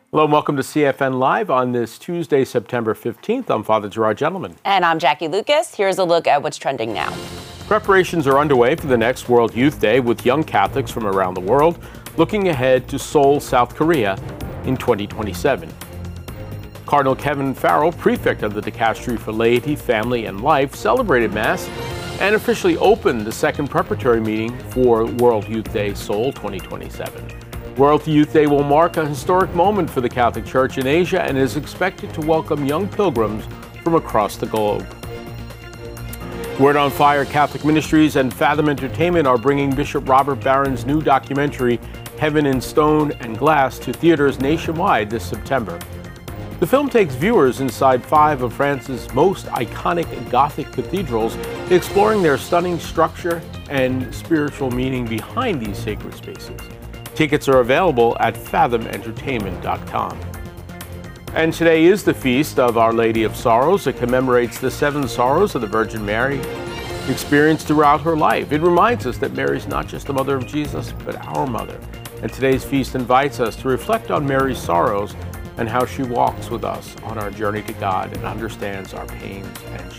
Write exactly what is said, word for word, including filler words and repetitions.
Hello and welcome to C F N Live on this Tuesday, September fifteenth. I'm Father Gerard Gentleman. And I'm Jackie Lucas. Here's a look at what's trending now. Preparations are underway for the next World Youth Day with young Catholics from around the world looking ahead to Seoul, South Korea in twenty twenty-seven. Cardinal Kevin Farrell, prefect of the Dicastery for Laity, Family, and Life, celebrated Mass and officially opened the second preparatory meeting for World Youth Day Seoul twenty twenty-seven. World Youth Day will mark a historic moment for the Catholic Church in Asia and is expected to welcome young pilgrims from across the globe. Word on Fire Catholic Ministries and Fathom Entertainment are bringing Bishop Robert Barron's new documentary, Heaven in Stone and Glass, to theaters nationwide this September. The film takes viewers inside five of France's most iconic Gothic cathedrals, exploring their stunning structure and spiritual meaning behind these sacred spaces. Tickets are available at fathom entertainment dot com. And today is the feast of Our Lady of Sorrows. It commemorates the seven sorrows of the Virgin Mary experienced throughout her life. It reminds us that Mary is not just the mother of Jesus, but our mother. And today's feast invites us to reflect on Mary's sorrows and how she walks with us on our journey to God and understands our pains and